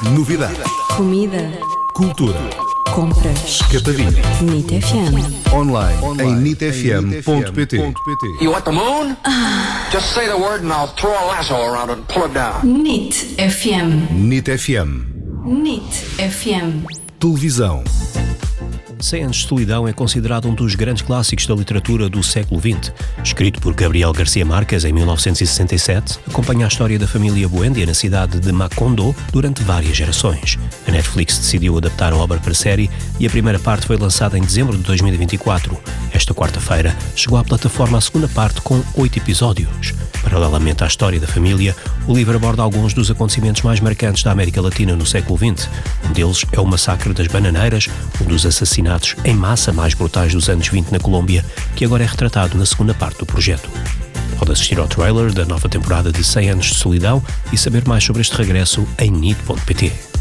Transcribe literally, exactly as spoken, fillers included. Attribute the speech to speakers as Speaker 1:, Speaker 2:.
Speaker 1: Novidades.
Speaker 2: Comida.
Speaker 1: Cultura.
Speaker 2: Compras.
Speaker 1: Escapadinha.
Speaker 2: NIT F M.
Speaker 1: Online, em nit f m ponto p t.
Speaker 3: You want the moon? Just say the word and I'll throw a lasso around it and pull it down.
Speaker 2: NIT F M.
Speaker 1: NIT F M.
Speaker 2: NIT F M.
Speaker 1: Televisão.
Speaker 4: cem anos de solidão é considerado um dos grandes clássicos da literatura do século vinte. Escrito por Gabriel García Márquez em mil novecentos e sessenta e sete, acompanha a história da família Buendia na cidade de Macondo durante várias gerações. A Netflix decidiu adaptar a obra para série e a primeira parte foi lançada em dezembro de dois mil e vinte e quatro. Esta quarta-feira chegou à plataforma a segunda parte com oito episódios. Paralelamente à história da família, o livro aborda alguns dos acontecimentos mais marcantes da América Latina no século vinte. Um deles é o massacre das Bananeiras, um dos assassinatos em massa mais brutais dos anos vinte na Colômbia, que agora é retratado na segunda parte do projeto. Pode assistir ao trailer da nova temporada de cem anos de solidão e saber mais sobre este regresso em nit ponto p t.